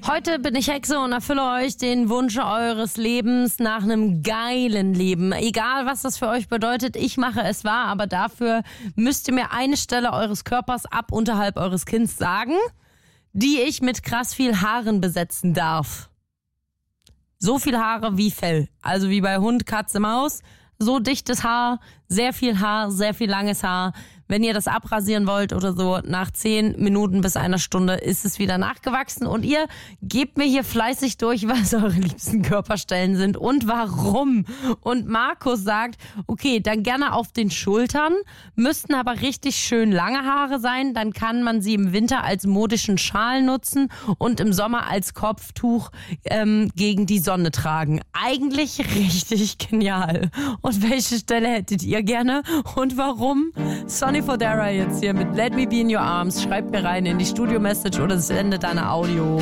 Heute bin ich Hexe und erfülle euch den Wunsch eures Lebens nach einem geilen Leben. Egal, was das für euch bedeutet, ich mache es wahr, aber dafür müsst ihr mir eine Stelle eures Körpers ab unterhalb eures Kinns sagen, die ich mit krass viel Haaren besetzen darf. So viel Haare wie Fell, also wie bei Hund, Katze, Maus. So dichtes Haar, sehr viel langes Haar. Wenn ihr das abrasieren wollt oder so, nach 10 Minuten bis einer Stunde ist es wieder nachgewachsen. Und ihr gebt mir hier fleißig durch, was eure liebsten Körperstellen sind und warum. Und Markus sagt, okay, dann gerne auf den Schultern, müssten aber richtig schön lange Haare sein. Dann kann man sie im Winter als modischen Schal nutzen und im Sommer als Kopftuch gegen die Sonne tragen. Eigentlich richtig genial. Und welche Stelle hättet ihr gerne und warum? Sonny Fodera jetzt hier mit Let Me Be In Your Arms. Schreibt mir rein in die Studio-Message oder sendet eine Audio.